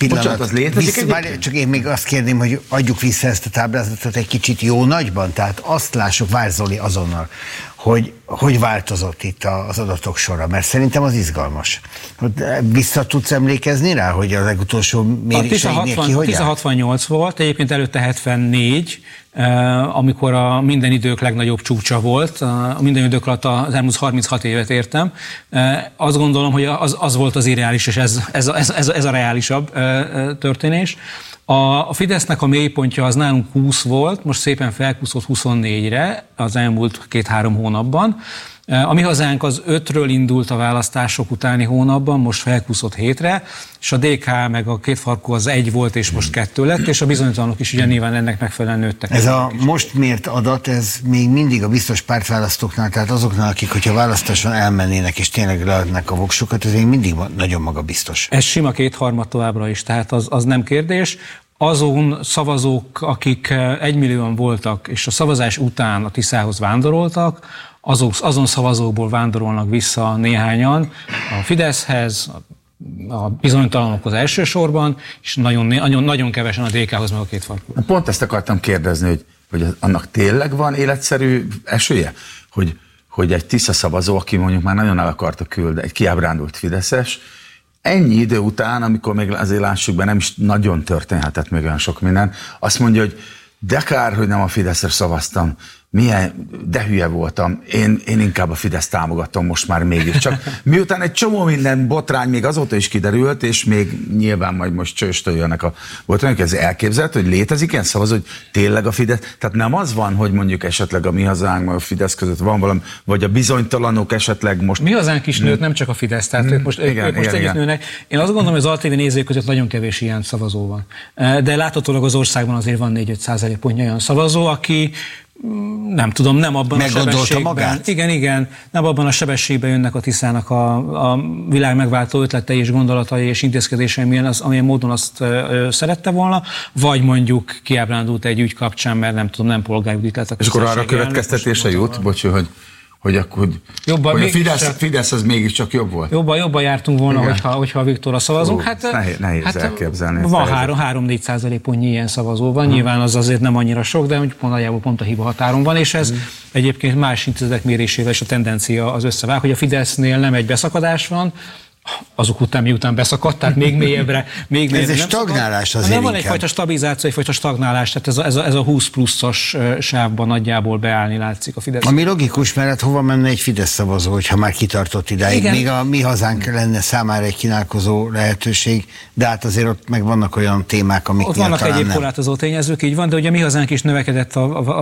pillanat. Bocsánat, az létezik Csak én még azt kérném, hogy adjuk vissza ezt a táblázatot egy kicsit jó nagyban, tehát azt lássuk, Vár-Zoli, azonnal, hogy változott itt az adatok sora, mert szerintem az izgalmas. Vissza tudsz emlékezni rá, hogy a legutolsó méréseinél ki hogy 1068 volt, egyébként előtte 74, amikor a minden idők legnagyobb csúcsa volt, a minden idők alatt az elmúlt 36 évet értem. Azt gondolom, hogy az volt az irreális, és ez a reálisabb történés. A Fidesznek a mélypontja az nálunk 20 volt, most szépen felkúszott 24-re az elmúlt 2-3 hónapban. A Mi Hazánk az 5-ről indult a választások utáni hónapban, most felkúszott 7-re, és a DK meg a Kétfarkú az 1 volt, és most 2 lett, és a bizonytalanok is ugye nyilván ennek megfelelően nőttek. Ez a most mért adat, ez még mindig a biztos pártválasztóknál, tehát azoknál, akik, hogyha választáson elmennének, és tényleg leadnak a voksukat, ez még mindig nagyon magabiztos. Ez sima 2/3 továbbra is, tehát az nem kérdés. Azon szavazók, akik 1 millióan voltak, és a szavazás után a Tiszához vándoroltak, azon szavazókból vándorolnak vissza néhányan a Fideszhez, a bizonytalanokhoz elsősorban, és nagyon kevesen a DK-hoz, meg a Kétfarkú. Pont ezt akartam kérdezni, hogy annak tényleg van életszerű esélye, hogy egy Tisza szavazó, aki mondjuk már nagyon el akarta küldeni, egy kiábrándult fideszes, ennyi idő után, amikor még azért lássuk be, nem is nagyon történhetett még olyan sok minden, azt mondja, hogy de kár, hogy nem a Fideszre szavaztam, de hülye voltam, én inkább a Fideszt támogatom most már mégis. Csak miután egy csomó minden botrány még azóta is kiderült, és még nyilván majd most csőstől jönnek a botrányok, ez elképzelhető, hogy létezik ilyen szavazó, hogy tényleg a Fidesz, tehát nem az van, hogy mondjuk esetleg a Mi Hazánk, a Fidesz között van valami, vagy a bizonytalanok esetleg most... Mi Hazánk is nőtt, nem csak a Fidesz, tehát ők most együtt nőnek. Én azt gondolom, hogy az ATV nézők között nagyon kevés ilyen szavazó van. De láthatólag az országban azért van 4-5% pontja olyan szavazó, aki nem tudom, nem abban a sebességben. Magát? Igen, nem abban a sebességben jönnek a Tiszának a világ megváltó ötletei és gondolatai és intézkedései, amilyen módon azt szerette volna, vagy mondjuk kiábrándult egy ügy kapcsán, mert nem tudom, nem polgárjudit lett a és akkor arra következtetése jut, hogy akkor hogy a Fidesz az mégiscsak jobb volt? Jobban jártunk volna, hogyha a Viktorra szavazunk. Nehéz elképzelni. Van 3-4% pontnyi ilyen szavazó van, nyilván az azért nem annyira sok, de pont a hiba határon van, és ez egyébként más intézetek mérésével is a tendencia az összevág, hogy a Fidesznél nem egy beszakadás van, azok után, miután beszakadt, tehát még mélyebbre. Ez egy stagnálás azért inkább. Van egyfajta stabilizáció, egyfajta stagnálás, tehát ez a 20 pluszos sávban nagyjából beállni látszik a Fidesz. Ami logikus, mert hova menne egy Fidesz szavazó, hogyha már kitartott idáig. Igen. Még a Mi Hazánk lenne számára egy kínálkozó lehetőség, de hát azért ott meg vannak olyan témák, amik ott vannak egyéb korlátozó tényezők, így van, de ugye a Mi Hazánk is növekedett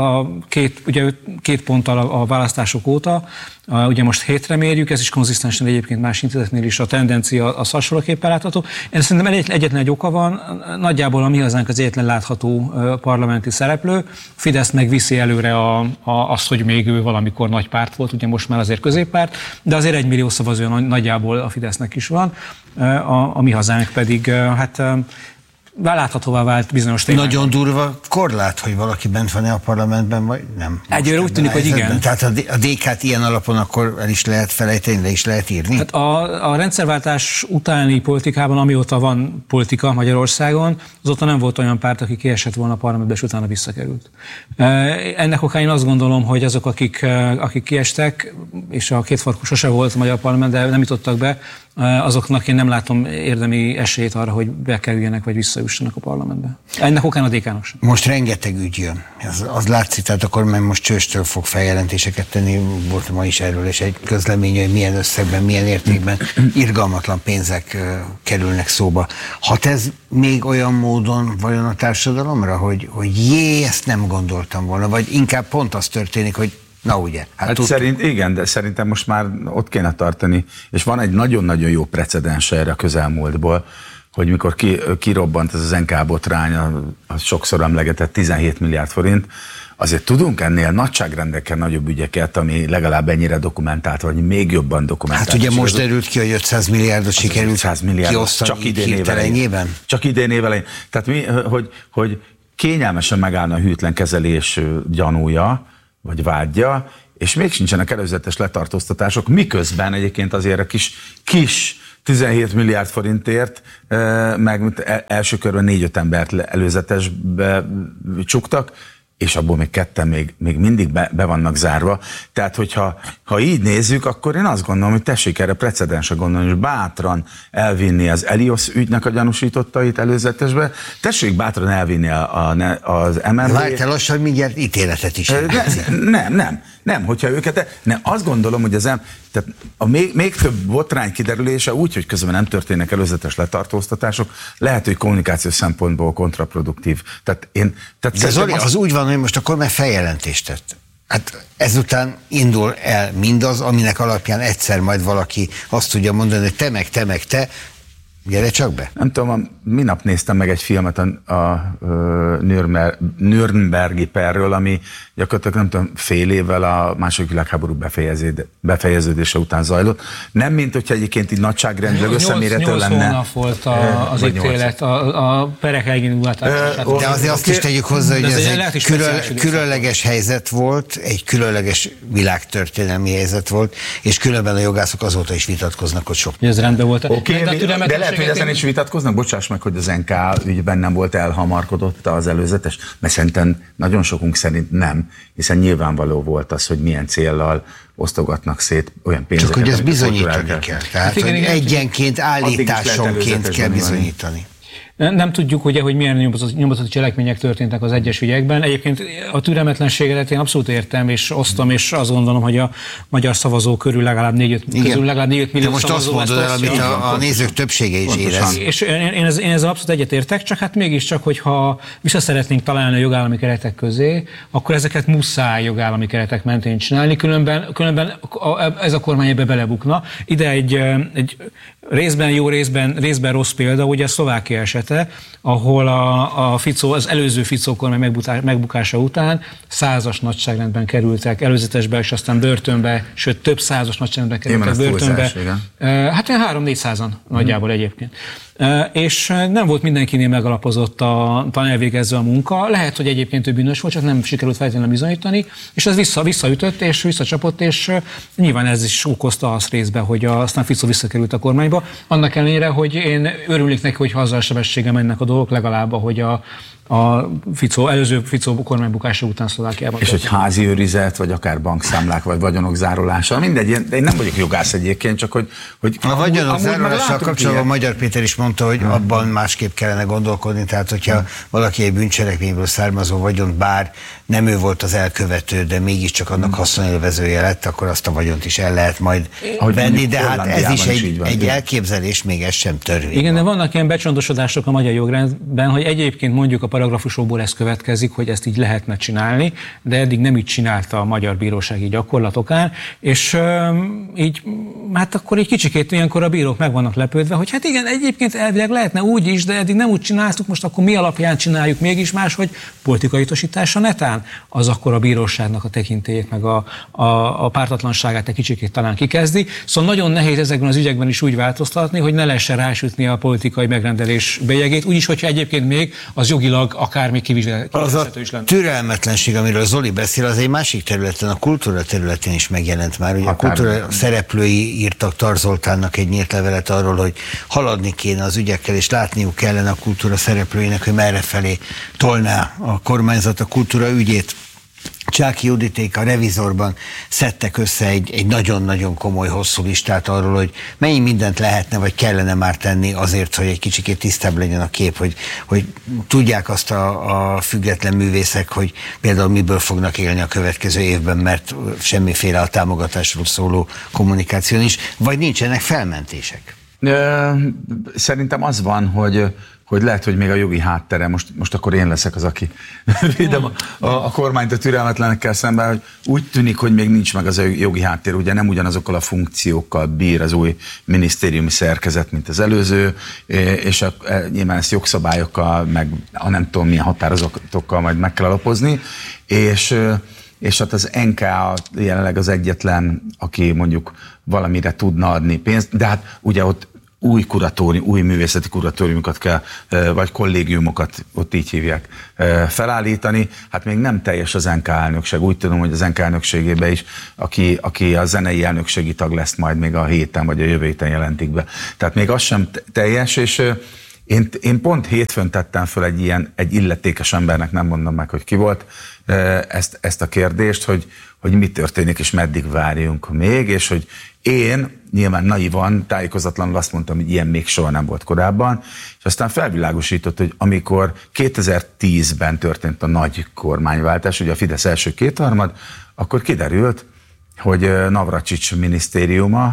két ponttal a választások óta, ugye most 7-re mérjük, ez is konzisztensen egyébként más intézeteknél is a tendencia az hasonlóképpen látható. Én szerintem egyetlen egy oka van, nagyjából a Mi Hazánk az egyetlen látható parlamenti szereplő, Fidesz meg viszi előre azt, hogy még ő valamikor nagy párt volt, ugye most már azért középpárt, de azért 1 millió szavazó nagyjából a Fidesznek is van, a Mi Hazánk pedig láthatóvá vált bizonyos témák. Nagyon durva korlát, hogy valaki bent van-e a parlamentben, vagy nem? Egyőre úgy tűnik, hogy igen. Tehát a DK-t ilyen alapon akkor el is lehet felejteni, le is lehet írni? Hát a rendszerváltás utáni politikában, amióta van politika Magyarországon, azóta nem volt olyan párt, aki kiesett volna a parlamentbe, és utána visszakerült. Ennek okán én azt gondolom, hogy azok, akik kiestek, és a Kétfarkú sose volt a magyar parlament, de nem jutottak be, azoknak én nem látom érdemi esélyt arra, hogy bekerüljenek, vagy visszajussanak a parlamentbe. Ennek okán a DK-nak sem. Most rengeteg ügy jön. Az látszik, tehát akkor mert most Csőstől fog feljelentéseket tenni, volt ma is erről, és egy közlemény, hogy milyen összegben, milyen értékben irgalmatlan pénzek kerülnek szóba. Hat ez még olyan módon vajon a társadalomra, hogy ezt nem gondoltam volna, vagy inkább pont az történik, hogy na ugye. Hát igen, de szerintem most már ott kéne tartani, és van egy nagyon-nagyon jó precedens erre a közelmúltból, hogy mikor kirobbant ez az NK botrány, a sokszor emlegetett 17 milliárd forint, azért tudunk ennél nagyságrendekkel nagyobb ügyeket, ami legalább ennyire dokumentált, vagy még jobban dokumentált. Hát ugye most derült ki, hogy 500 milliárdot sikerült 500 milliárdot csak idén évelején. Tehát hogy kényelmesen megállna a hűtlen kezelés gyanúja, vagy vágyja, és még sincsenek előzetes letartóztatások, miközben egyébként azért a kis 17 milliárd forintért, meg első körben 4-5 embert előzetesbe csuktak, és abból még ketten még mindig be vannak zárva. Tehát, hogyha így nézzük, akkor én azt gondolom, hogy tessék erre precedensre gondolni, és bátran elvinni az Elios ügynek a gyanúsítottait előzetesbe, tessék bátran elvinni az MNB. Várj, lassan, hogy mindjárt ítéletet is. Nem, hogyha őket... Nem, azt gondolom, hogy tehát a még több botrány kiderülése úgy, hogy közben nem történnek előzetes letartóztatások, lehet, hogy kommunikációs szempontból kontraproduktív. De Zoli, az úgy van, hogy most a kormány feljelentést tett. Hát ezután indul el mindaz, aminek alapján egyszer majd valaki azt tudja mondani, hogy te meg te, gyere csak be. Nem tudom, minap néztem meg egy filmet a Nürnbergi perről, ami gyakorlatilag nem tudom, fél évvel a második világháború befejeződése után zajlott. Nem, mint hogyha egyébként így nagyságrendileg összemérhető lenne. 8 hónap volt az ítélet, a perek elindulásától. De azért azt is tegyük hozzá, hogy ez egy különleges helyzet volt, egy különleges világtörténelmi helyzet volt, és különben a jogászok azóta is vitatkoznak, hogy sok. Ez rendben volt. Okay, de lehet, hogy ezen is vitatkoznak. Bocsáss meg, hogy az NK ügyben nem volt elhamarkodott az előzetes, mert szerintem nagyon sokunk szerint nem, hiszen nyilvánvaló volt az, hogy milyen céllal osztogatnak szét olyan pénzeket. Csak hogy ezt bizonyítani kell. Tehát, hogy egyenként, állításonként kell bizonyítani. Nem tudjuk ugye, hogy milyen nyomozati cselekmények történtek az egyes ügyekben. Egyébként a türelmetlenséget én abszolút értem, és osztom, és azt gondolom, hogy a magyar szavazó körül legalább 4-5 millió most szavazó. Most azt mondod el, amit a nézők többsége is érez. És én ezzel abszolút egyetértek, csak hát mégiscsak, hogyha vissza szeretnénk találni a jogállami keretek közé, akkor ezeket muszáj jogállami keretek mentén csinálni, különben ez a kormány ebbe belebukna. Ide egy részben jó, részben rossz példa, ugye Szlovákia esete, ahol a Fico, az előző Fico kormány megbukása után 100-as nagyságrendben kerültek előzetesbe, és aztán börtönbe, sőt több 100-as nagyságrendben kerültek börtönbe. Hát 3-400-an nagyjából egyébként. És nem volt mindenkinél megalapozott talán elvégezve a munka. Lehet, hogy egyébként ő bűnös volt, csak nem sikerült feltétlenül bizonyítani, és ez visszaütött, és visszacsapott, és nyilván ez is okozta azt részben, hogy aztán Fico visszakerült a kormányba. Annak ellenére, hogy én örülnék neki, hogy azzal sebességgel mennek a dolgok, legalább, ahogy a előző Fico kormánybukása után Szlovákiában. És egy házi őrizet, vagy akár bankszámlák, vagy vagyonok zárolása, mindegy, de én nem vagyok jogász egyébként, csak hogy a vagyonok zárolással kapcsolatban Magyar Péter is mondta, hogy abban másképp kellene gondolkodni, tehát hogyha valaki egy bűncselekményből származó vagyont, bár nem ő volt az elkövető, de mégiscsak annak haszonélvezője lett, akkor azt a vagyont is el lehet majd venni, de hát ez is egy elképzelés, még ez sem törvény. Igen, de vannak ilyen becsondosodások a magyar jogrendben, hogy egyébként mondjuk a paragrafusokból ez következik, hogy ezt így lehetne csinálni, de eddig nem így csinálta a magyar bírósági gyakorlatokán, és így, hát akkor egy kicsikét ilyenkor a bírók meg vannak lepődve, hogy hát igen, egyébként elvileg lehetne úgy is, de eddig nem úgy csináltuk, most akkor mi alapján csináljuk mégis más, hogy politikai utasítása netán, az akkor a bíróságnak a tekintélyét, meg a pártatlanságát egy kicsikét talán kikezdi. Szóval nagyon nehéz ezekben az ügyekben is úgy változtatni, hogy ne lehessen rásütni a politikai megrendelés bélyegét, úgyis, hogyha egyébként még az jogilag akármi kivizsgálható is lenne. Az a türelmetlenség, amiről Zoli beszél, az egy másik területen, a kultúra területén is megjelent már. Ugye a kultúra szereplői írtak Tar Zoltánnak egy nyílt levelet arról, hogy haladni kéne az ügyekkel, és látniuk kellene a kultúra szereplőinek, hogy merrefelé tolná a kormányzat a kultúra ügyét. Csáky Juditék a Revizorban szedtek össze egy nagyon-nagyon komoly, hosszú listát arról, hogy mennyi mindent lehetne, vagy kellene már tenni azért, hogy egy kicsikét tisztább legyen a kép, hogy tudják azt a független művészek, hogy például miből fognak élni a következő évben, mert semmiféle a támogatásról szóló kommunikáció is, vagy nincsenek felmentések. Szerintem az van, hogy lehet, hogy még a jogi háttere, most akkor én leszek az, aki védem a kormányt a türelmetlenekkel szemben, hogy úgy tűnik, hogy még nincs meg az a jogi háttér, ugye nem ugyanazokkal a funkciókkal bír az új minisztériumi szerkezet, mint az előző, és nyilván ezt jogszabályokkal, meg nem tudom milyen határozatokkal majd meg kell alapozni, és hát az NK jelenleg az egyetlen, aki mondjuk valamire tudna adni pénzt, de hát ugye ott új művészeti kuratóriumokat kell, vagy kollégiumokat, ott így hívják, felállítani. Hát még nem teljes az NK elnökség. Úgy tudom, hogy az NK elnökségében is, aki a zenei elnökségi tag lesz majd még a héten, vagy a jövő héten jelentik be. Tehát még az sem teljes, és én pont hétfőn tettem föl egy illetékes embernek, nem mondom meg, hogy ki volt, ezt a kérdést, hogy mi történik, és meddig várjunk még, és hogy én nyilván naivan, tájékozatlanul azt mondtam, hogy ilyen még soha nem volt korábban, és aztán felvilágosított, hogy amikor 2010-ben történt a nagy kormányváltás, ugye a Fidesz első kétharmad, akkor kiderült, hogy Navracsics minisztériuma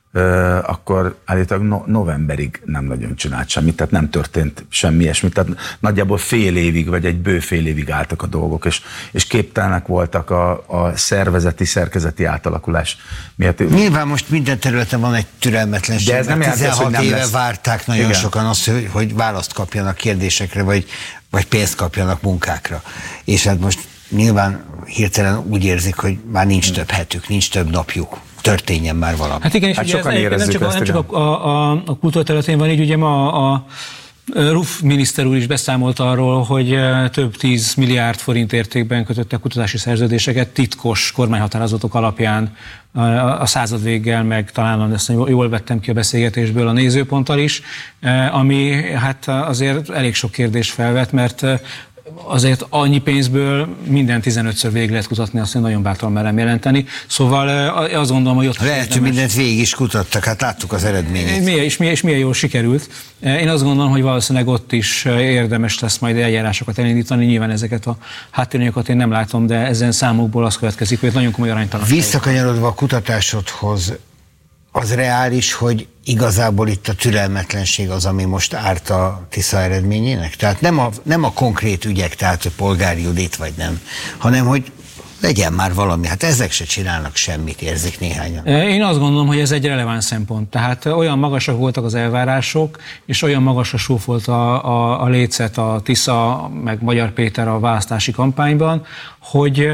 akkor állítólag novemberig nem nagyon csinált semmit, tehát nem történt semmi ilyesmi, tehát nagyjából fél évig, vagy egy bő fél évig álltak a dolgok, és képtelenek voltak a szerkezeti átalakulás miatt. Nyilván most minden területen van egy türelmetlenség, de ez nem 16 éve várták nagyon sokan azt, hogy választ kapjanak kérdésekre, vagy pénzt kapjanak munkákra. És hát most nyilván hirtelen úgy érzik, hogy már nincs több hetük, nincs több napjuk. Történjen már valami. Hát igen, és ugye nem csak a kultúrterületén van így, ugye ma a Ruff miniszter úr is beszámolt arról, hogy több 10 milliárd forint értékben kötöttek kutatási szerződéseket titkos kormányhatározatok alapján a századvéggel, meg talán ezt jól vettem ki a beszélgetésből a Nézőponttal is, ami hát azért elég sok kérdést felvet, mert azért annyi pénzből minden 15-ször végig lehet kutatni, azt én nagyon bátran merem jelenteni. Szóval azt gondolom, hogy ott... Lehet, hogy mindent végig is kutattak, hát láttuk az eredményét. És milyen jól sikerült. Én azt gondolom, hogy valószínűleg ott is érdemes lesz majd eljárásokat elindítani. Nyilván ezeket a háttéranyagokat én nem látom, de ezen számokból az következik, hogy nagyon komoly aránytalanság. Visszakanyarodva a kutatásodhoz, az reális, hogy igazából itt a türelmetlenség az, ami most árt a Tisza eredményének? Tehát nem a konkrét ügyek, tehát hogy polgári judit vagy nem, hanem hogy legyen már valami. Hát ezek se csinálnak semmit, érzik néhányan. Én azt gondolom, hogy ez egy releváns szempont. Tehát olyan magasak voltak az elvárások, és olyan magasra súfolt a lécet a Tisza, meg Magyar Péter a választási kampányban, hogy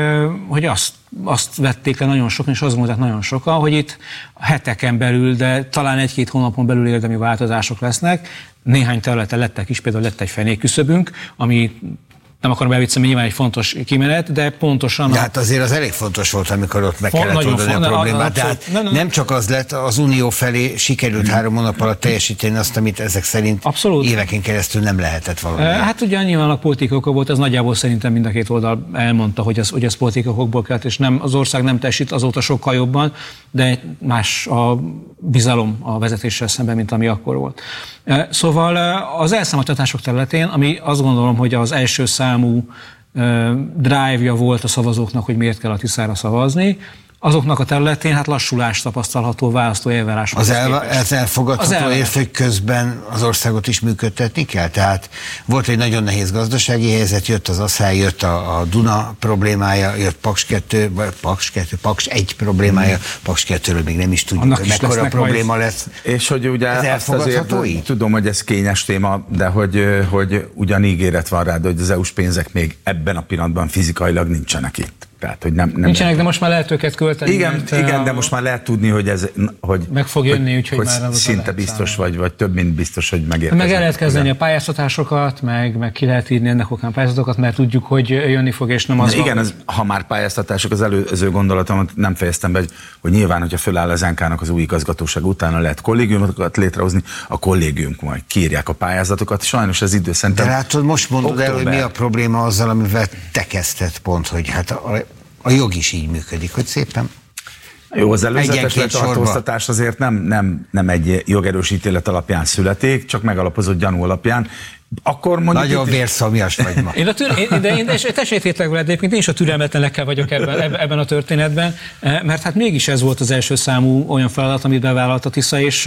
azt vették le nagyon sokan, és azt mondták nagyon sokan, hogy itt heteken belül, de talán 1-2 hónapon belül érdemi változások lesznek. Néhány területen lettek is, például lett egy fenékküszöbünk, ami nem akarom elvicceni, nyilván egy fontos kimenet, de pontosan... De hát azért az elég fontos volt, amikor ott meg kellett oldani a problémát. Tehát nem csak az lett, az Unió felé sikerült 3 hónap alatt teljesíteni azt, amit ezek szerint éveken keresztül nem lehetett valami. Hát ugye nyilván a politikai okok volt, ez nagyjából szerintem mind a két oldal elmondta, hogy ez politikai okokból kellett, és nem, az ország nem teljesít azóta sokkal jobban, de más a bizalom a vezetéssel szemben, mint ami akkor volt. Szóval az elszámoltatások területén, ami azt gondolom, hogy az első számú drive-ja volt a szavazóknak, hogy miért kell a Tiszára szavazni, azoknak a területén hát lassulás tapasztalható választóelvárásokhoz képest. Ez elfogadható érv, hogy közben az országot is működtetni kell? Tehát volt egy nagyon nehéz gazdasági helyzet, jött az Asszály, jött a Duna problémája, jött Paks 1 problémája, Paks 2-ről még nem is tudjuk, hogy mekkora probléma lesz. És hogy ugye ez elfogadható így? Tudom, hogy ez kényes téma, de hogy ugyan ígéret van rá, de hogy az EU-s pénzek még ebben a pillanatban fizikailag nincsenek itt. Tehát, hogy nem nincsenek, de most már lehet őket költeni. Igen, de most már lehet tudni, hogy meg fog jönni, úgyhogy már szinte biztos vagy több mint biztos, hogy megérkezik. Meg el lehet kezdeni a pályáztatásokat, meg ki lehet írni ennek okán pályázatokat, mert tudjuk, hogy jönni fog, és nem az. Igen, ha már pályáztatások, az előző gondolatomat nem fejeztem be, hogy nyilván, hogyha föláll az NK-nak az új igazgatóság, utána lehet kollégiumokat létrehozni, a kollégiumok majd kiírják a pályázatokat. Sajnos ez idő szerintem. De látod, most mondod el, hogy mi a probléma azzal, amivel te kezdted pont, hogy hát a jog is így működik, hogy szépen. Jó, az előzetes letartóztatás azért nem egy jogerősítélet alapján születik, csak megalapozott gyanú alapján. Akkor mondjuk nagyon vérszomjas vagy ma. Én tessététek veled, egyébként én is a türelmetlenekkel vagyok ebben a történetben, mert hát mégis ez volt az első számú olyan feladat, amit bevállalt a Tisza, és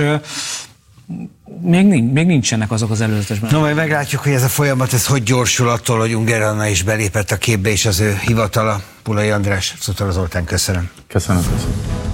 még nincsenek azok az előzetesben. No, majd meglátjuk, hogy ez a folyamat, ez hogy gyorsul attól, hogy Ungár Anna is belépett a képbe, és az ő hivatala. Pulai András, Szutor Zoltán, köszönöm. Köszönöm.